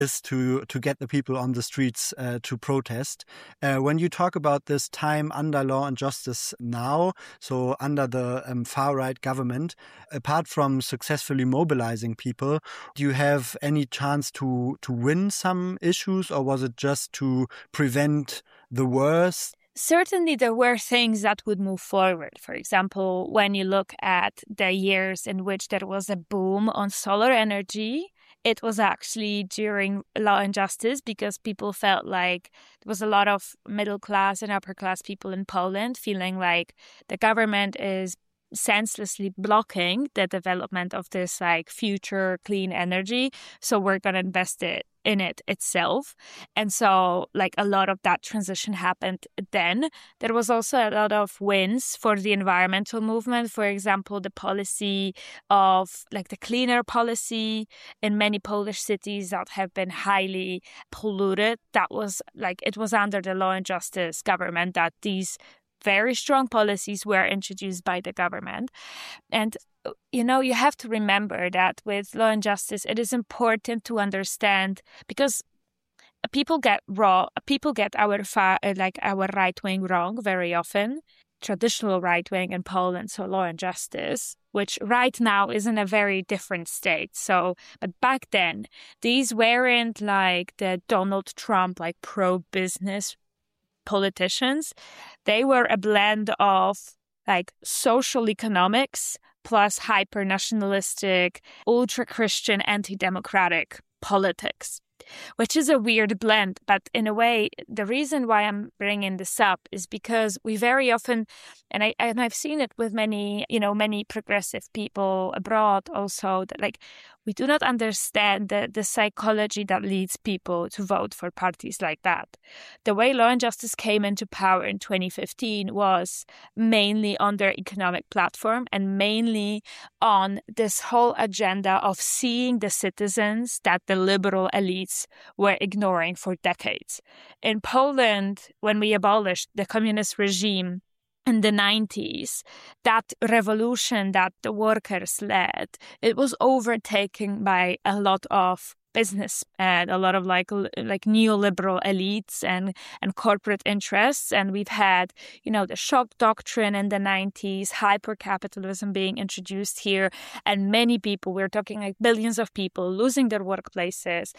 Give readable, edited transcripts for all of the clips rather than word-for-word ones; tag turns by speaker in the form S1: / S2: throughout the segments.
S1: is to get the people on the streets to protest. When you talk about this time under Law and Justice now, so under the far-right government, apart from successfully mobilizing people, do you have any chance to win some issues, or was it just to prevent the worst?
S2: Certainly, there were things that would move forward. For example, when you look at the years in which there was a boom on solar energy, it was actually during Law and Justice, because people felt like there was a lot of middle class and upper class people in Poland feeling like the government is senselessly blocking the development of this like future clean energy. So we're going to invest in it itself. And so like a lot of that transition happened then. There was also a lot of wins for the environmental movement. For example, the policy of like the cleaner policy in many Polish cities that have been highly polluted. That was like, it was under the Law and Justice government that these very strong policies were introduced by the government. And, you know, you have to remember that with Law and Justice, it is important to understand, because people get our right wing wrong very often. Traditional right wing in Poland, so Law and Justice, which right now is in a very different state. So, but back then, these weren't like the Donald Trump, like pro-business politicians. They were a blend of like social economics plus hyper-nationalistic, ultra-Christian, anti-democratic politics, which is a weird blend. But in a way, the reason why I'm bringing this up is because we very often, and I've seen it with many progressive people abroad also, that like we do not understand the psychology that leads people to vote for parties like that. The way Law and Justice came into power in 2015 was mainly on their economic platform and mainly on this whole agenda of seeing the citizens that the liberal elites were ignoring for decades. In Poland, when we abolished the communist regime in the 90s, that revolution that the workers led, it was overtaken by a lot of business and a lot of like neoliberal elites and corporate interests. And we've had, the shock doctrine in the 90s, hyper-capitalism being introduced here, and many people, we're talking like billions of people losing their workplaces,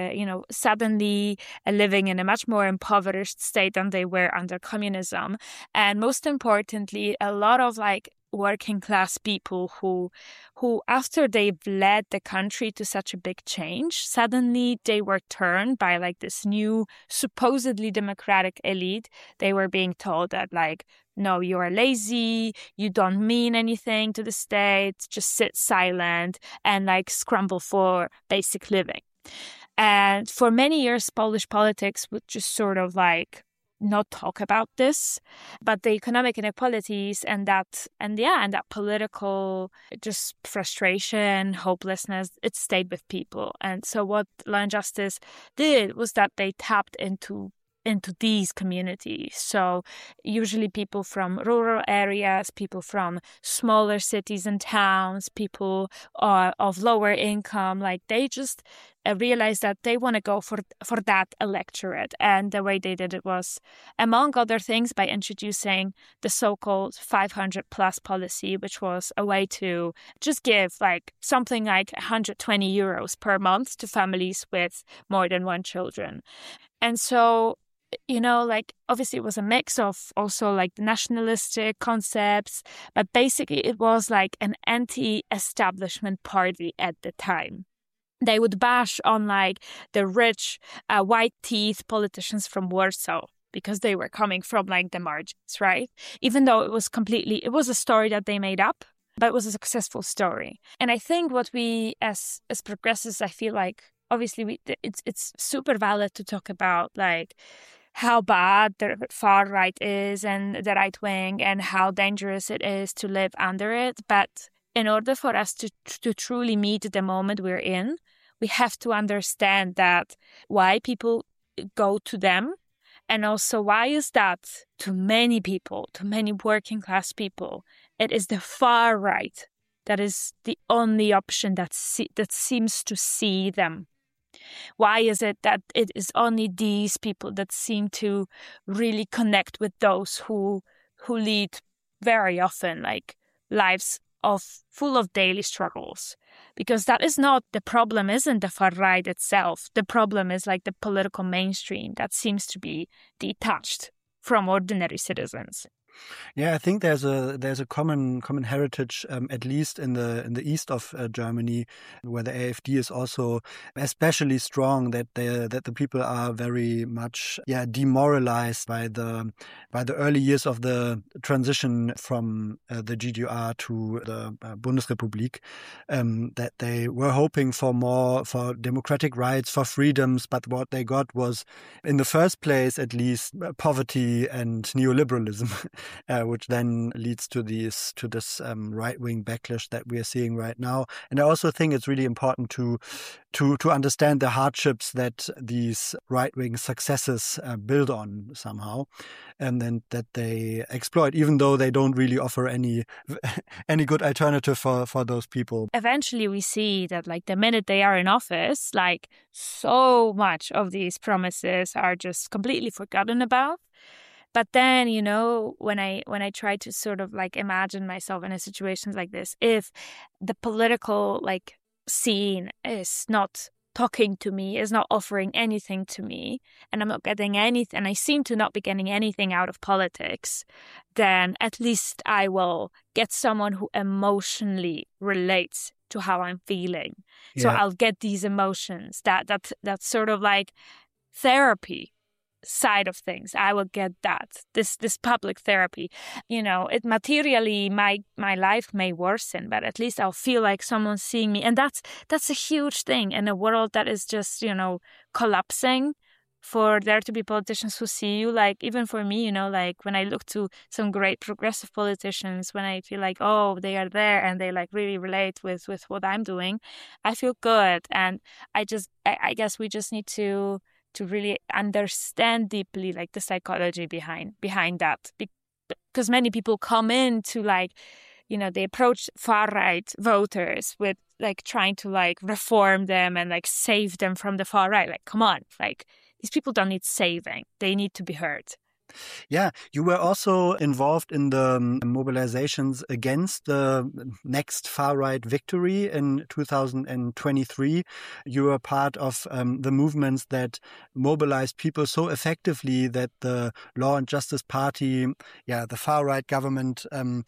S2: suddenly living in a much more impoverished state than they were under communism. And most importantly, a lot of like working class people who after they've led the country to such a big change, suddenly they were turned by like this new supposedly democratic elite. They were being told that like, no, you are lazy, you don't mean anything to the state, just sit silent and like scramble for basic living. And for many years, Polish politics would just sort of like not talk about this, but the economic inequalities and that political just frustration, hopelessness, it stayed with people. And so what Law and Justice did was that they tapped into these communities. So usually people from rural areas, people from smaller cities and towns, people of lower income, like they just realized that they want to go for that electorate. And the way they did it was, among other things, by introducing the so-called 500 plus policy, which was a way to just give like something like 120 euros per month to families with more than one children. And so, obviously it was a mix of also like nationalistic concepts, but basically it was like an anti-establishment party at the time. They would bash on like the rich, white teeth politicians from Warsaw because they were coming from like the margins, right? Even though it was a story that they made up, but it was a successful story. And I think what we as progressives, I feel like, obviously it's super valid to talk about like how bad the far right is and the right wing and how dangerous it is to live under it. But in order for us to truly meet the moment we're in, we have to understand that why people go to them. And also, why is that to many people, to many working class people, it is the far right that is the only option that seems to see them. Why is it that it is only these people that seem to really connect with those who lead very often like lives full of daily struggles? Because that is not the problem, isn't the far right itself. The problem is like the political mainstream that seems to be detached from ordinary citizens.
S1: Yeah, I think there's a common heritage, at least in the east of Germany, where the AfD is also especially strong. That the people are very much demoralized by the early years of the transition from the GDR to the Bundesrepublik. That they were hoping for democratic rights, for freedoms, but what they got was, in the first place at least, poverty and neoliberalism. Which then leads to this right-wing backlash that we are seeing right now. And I also think it's really important to understand the hardships that these right-wing successes build on somehow, and then that they exploit, even though they don't really offer any good alternative for those people.
S2: Eventually, we see that like the minute they are in office, like so much of these promises are just completely forgotten about. But then, you know, when I try to sort of like imagine myself in a situation like this, if the political like scene is not talking to me, is not offering anything to me, and I'm not getting anything, and I seem to not be getting anything out of politics, then at least I will get someone who emotionally relates to how I'm feeling. Yeah. So I'll get these emotions, that's sort of like therapy side of things. I will get that, this public therapy. You know, it materially, my life may worsen, but at least I'll feel like someone's seeing me. And that's a huge thing in a world that is just, you know, collapsing. For there to be politicians who see you, like even for me, you know, like when I look to some great progressive politicians, when I feel like, oh, they are there and they like really relate with what I'm doing, I feel good. And I guess we just need to really understand deeply like the psychology behind that, because many people come in to like, you know, they approach far right voters with like trying to like reform them and like save them from the far right. Like, come on, like these people don't need saving, they need to be heard.
S1: Yeah, you were also involved in the mobilizations against the next far-right victory in 2023. You were part of the movements that mobilized people so effectively that the Law and Justice Party, the far-right government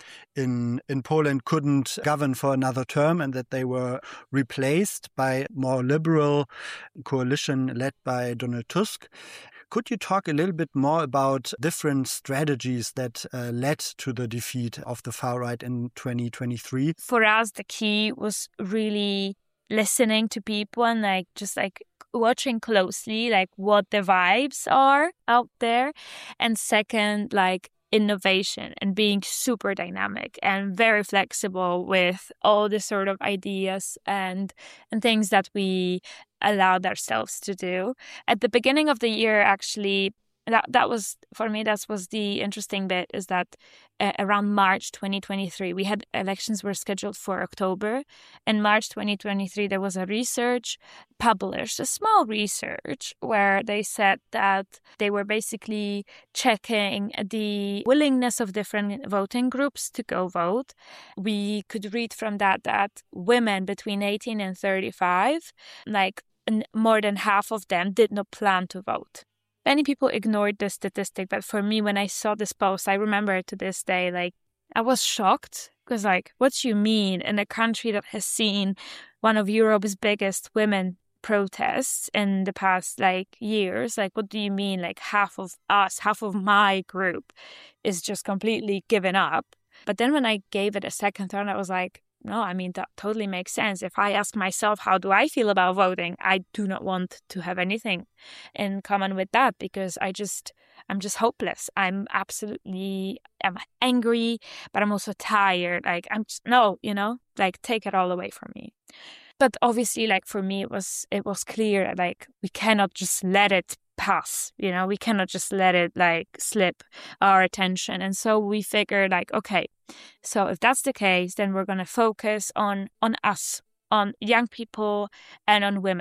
S1: in Poland couldn't govern for another term, and that they were replaced by more liberal coalition led by Donald Tusk. Could you talk a little bit more about different strategies that led to the defeat of the far right in 2023?
S2: For us, the key was really listening to people and like just like watching closely like what the vibes are out there. And second, like innovation and being super dynamic and very flexible with all the sort of ideas and things that we allowed ourselves to do. At the beginning of the year, actually, that was, for me, that was the interesting bit, is that around March 2023, we had elections were scheduled for October. In March 2023, there was a research published, a small research, where they said that they were basically checking the willingness of different voting groups to go vote. We could read from that women between 18 and 35, like more than half of them did not plan to vote. Many people ignored this statistic, but for me, when I saw this post, I remember to this day, like, I was shocked, because, like, what do you mean in a country that has seen one of Europe's biggest women protests in the past, like, years? Like, what do you mean, like, half of us, half of my group is just completely given up? But then when I gave it a second thought, I was like, no, I mean, that totally makes sense. If I ask myself, how do I feel about voting? I do not want to have anything in common with that, because I'm just hopeless. I'm angry, but I'm also tired. Like, like take it all away from me. But obviously, like for me, it was clear, like we cannot just let it pass, we cannot just let it like slip our attention. And so we figured like, okay, so if that's the case, then we're going to focus on us, on young people and on women.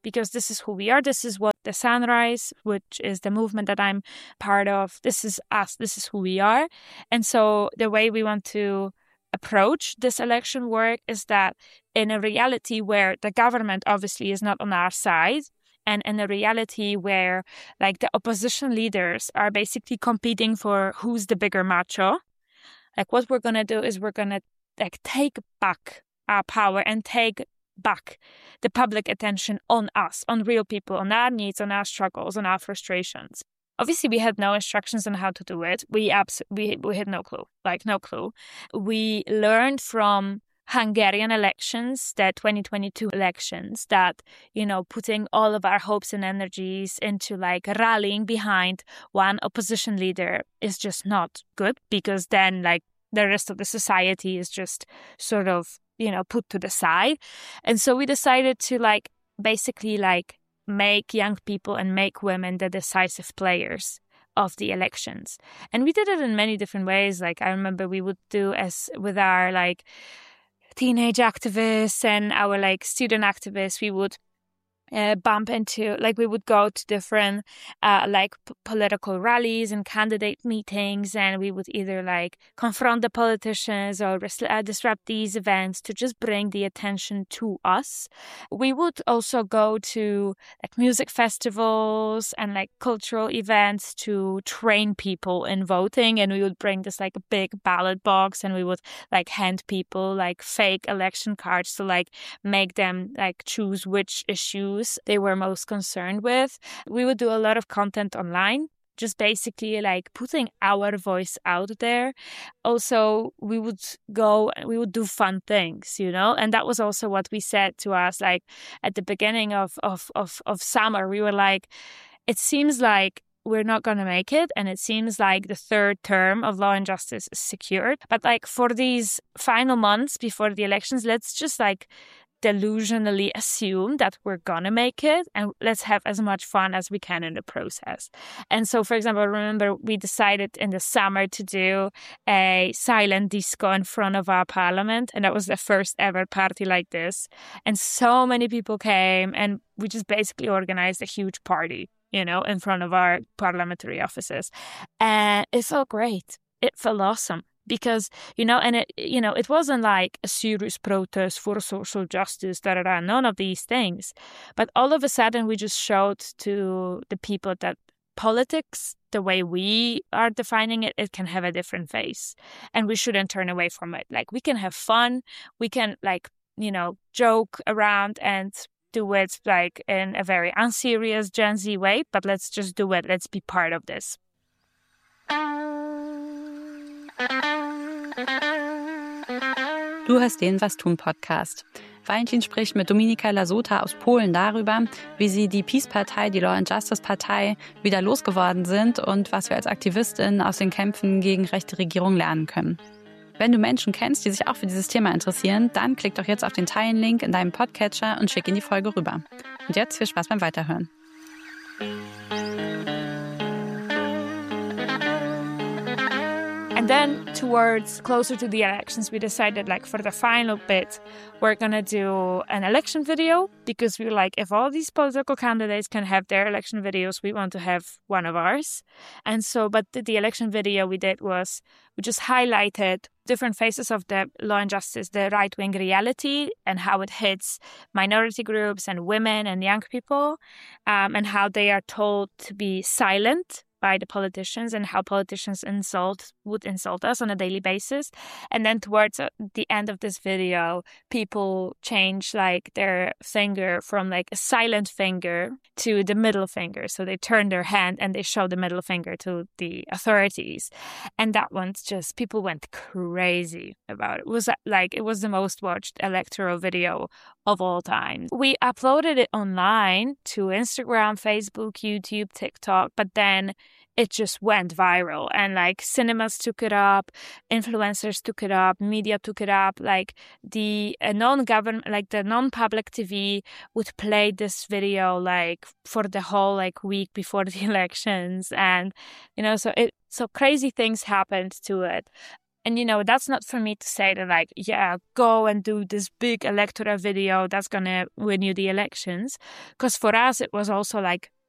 S2: because this is who we are. This is what the Sunrise, which is the movement that I'm part of, this is us, this is who we are. And so the way we want to approach this election work is that in a reality where the government obviously is not on our side, and in a reality where like the opposition leaders are basically competing for who's the bigger macho, like what we're going to do is we're going to like take back our power and take back the public attention on us, on real people, on our needs, on our struggles, on our frustrations. Obviously, we had no instructions on how to do it. We had no clue. We learned from Hungarian elections, the 2022 elections, that, putting all of our hopes and energies into like rallying behind one opposition leader is just not good, because then like the rest of the society is just sort of, put to the side. And so we decided to like basically like make young people and make women the decisive players of the elections. And we did it in many different ways. Like I remember we would do as with our like teenage activists and our like student activists, we would bump into, like we would go to different political rallies and candidate meetings, and we would either like confront the politicians or disrupt these events to just bring the attention to us. We would also go to like music festivals and like cultural events to train people in voting, and we would bring this like a big ballot box, and we would like hand people like fake election cards to like make them like choose which issues they were most concerned with. We would do a lot of content online, just basically like putting our voice out there. Also, we would do fun things, and that was also what we said to us, like at the beginning of summer. We were like, it seems like we're not going to make it, and it seems like the third term of Law and Justice is secured. But like for these final months before the elections, let's just like delusionally assume that we're gonna make it, and let's have as much fun as we can in the process. And so, for example, I remember we decided in the summer to do a silent disco in front of our parliament, and that was the first ever party like this. And so many people came, and we just basically organized a huge party, in front of our parliamentary offices. And it felt great. It felt awesome. Because, it wasn't like a serious protest for social justice, none of these things. But all of a sudden, we just showed to the people that politics, the way we are defining it, it can have a different face. And we shouldn't turn away from it. Like, we can have fun. We can, joke around and do it, like, in a very unserious Gen Z way. But let's just do it. Let's be part of this.
S3: Du hörst den Was tun Podcast. Valentin spricht mit Dominika Lasota aus Polen darüber, wie sie die Peace-Partei, die Law and Justice-Partei, wieder losgeworden sind und was wir als Aktivistin aus den Kämpfen gegen rechte Regierung lernen können. Wenn du Menschen kennst, die sich auch für dieses Thema interessieren, dann klick doch jetzt auf den Teilen-Link in deinem Podcatcher und schick in die Folge rüber. Und jetzt viel Spaß beim Weiterhören.
S2: And then towards closer to the elections, we decided like for the final bit, we're going to do an election video, because we were like, if all these political candidates can have their election videos, we want to have one of ours. And so, but the election video we did was, we just highlighted different phases of the Law and Justice, the right-wing reality, and how it hits minority groups and women and young people, and how they are told to be silent by the politicians, and how politicians would insult us on a daily basis. And then towards the end of this video, people change like their finger from like a silent finger to the middle finger. So they turn their hand and they show the middle finger to the authorities. And that one's just, people went crazy about it. It was the most watched electoral video of all time. We uploaded it online to Instagram, Facebook, YouTube, TikTok, but then it just went viral, and like cinemas took it up, influencers took it up, media took it up. Like the non-government, like the non-public TV would play this video like for the whole like week before the elections, and so crazy things happened to it. And, that's not for me to say that, like, yeah, go and do this big electoral video that's going to win you the elections. Because for us, it was also like,